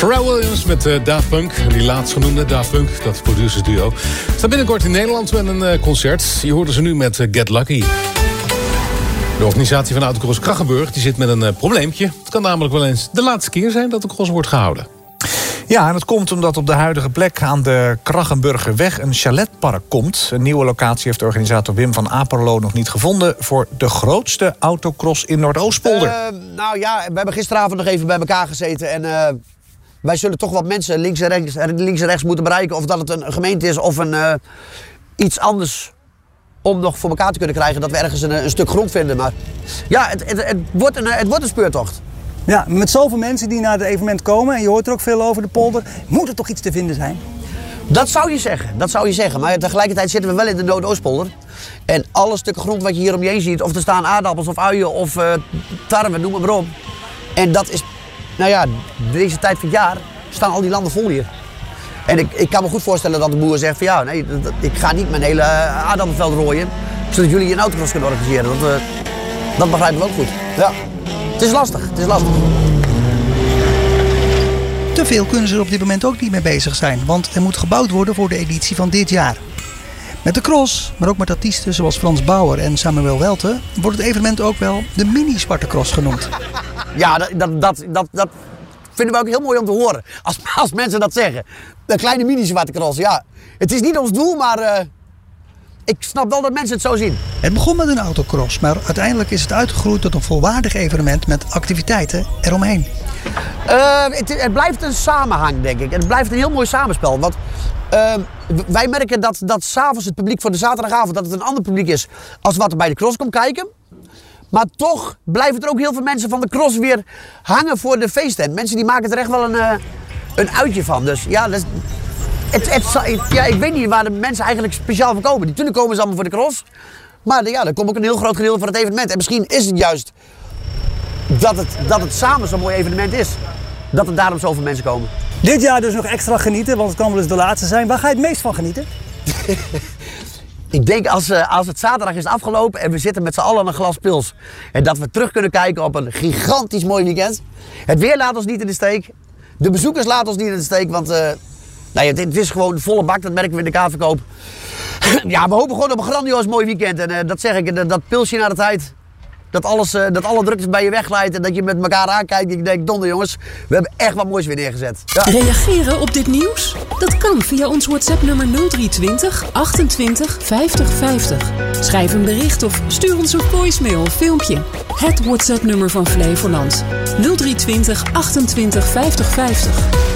Pharrell Williams met Daft Punk. Die laatstgenoemde Daft Punk, dat producersduo, staat binnenkort in Nederland met een concert. Je hoorde ze nu met Get Lucky. De organisatie van Autocross Krachenburg die zit met een probleempje. Het kan namelijk wel eens de laatste keer zijn dat de cross wordt gehouden. Ja, en dat komt omdat op de huidige plek aan de Krachenburgerweg een chaletpark komt. Een nieuwe locatie heeft de organisator Wim van Aperlo nog niet gevonden voor de grootste autocross in Noordoostpolder. Nou ja, we hebben gisteravond nog even bij elkaar gezeten en wij zullen toch wat mensen links en rechts moeten bereiken. Of dat het een gemeente is of iets anders om nog voor elkaar te kunnen krijgen dat we ergens een stuk grond vinden. Maar ja, het wordt een speurtocht. Ja, met zoveel mensen die naar het evenement komen, en je hoort er ook veel over de polder, moet er toch iets te vinden zijn? Dat zou je zeggen. Maar tegelijkertijd zitten we wel in de Noordoostpolder. En alle stukken grond wat je hier om je heen ziet, of er staan aardappels of uien of tarwe, noem maar op. En dat is, nou ja, deze tijd van het jaar staan al die landen vol hier. En ik kan me goed voorstellen dat de boer zegt van ja, nee, ik ga niet mijn hele aardappelveld rooien, zodat jullie een autocross kunnen organiseren. Dat begrijpen we ook goed. Ja. Het is lastig. Te veel kunnen ze er op dit moment ook niet mee bezig zijn, want er moet gebouwd worden voor de editie van dit jaar. Met de cross, maar ook met artiesten zoals Frans Bauer en Samuel Welte, wordt het evenement ook wel de mini-zwarte cross genoemd. Ja, dat vinden we ook heel mooi om te horen, als mensen dat zeggen. Een kleine mini-zwarte cross, ja. Het is niet ons doel, maar ik snap wel dat mensen het zo zien. Het begon met een autocross, maar uiteindelijk is het uitgegroeid tot een volwaardig evenement met activiteiten eromheen. Het blijft een samenhang, denk ik. Het blijft een heel mooi samenspel. Want wij merken dat 's avonds het publiek voor de zaterdagavond dat het een ander publiek is als wat er bij de cross komt kijken. Maar toch blijven er ook heel veel mensen van de cross weer hangen voor de feesttent. Mensen die maken er echt wel een uitje van. Dus ja, ik weet niet waar de mensen eigenlijk speciaal voor komen. Natuurlijk komen ze allemaal voor de cross. Maar ja, er komt ook een heel groot gedeelte van het evenement. En misschien is het juist dat het samen zo'n mooi evenement is. Dat er daarom zoveel mensen komen. Dit jaar dus nog extra genieten, want het kan wel eens de laatste zijn. Waar ga je het meest van genieten? Ik denk als het zaterdag is afgelopen en we zitten met z'n allen aan een glas pils. En dat we terug kunnen kijken op een gigantisch mooi weekend. Het weer laat ons niet in de steek. De bezoekers laten ons niet in de steek, want het is gewoon volle bak. Dat merken we in de kaartverkoop. Ja, we hopen gewoon op een grandioos mooi weekend. En dat zeg ik, dat pilsje naar de tijd. Dat alle druktes bij je wegglijdt en dat je met elkaar aankijkt. En je denkt, donder jongens, we hebben echt wat moois weer neergezet. Ja. Reageren op dit nieuws? Dat kan via ons WhatsApp-nummer 0320 28 50 50. Schrijf een bericht of stuur ons een voicemail of filmpje. Het WhatsApp-nummer van Flevoland. 0320 28 50 50.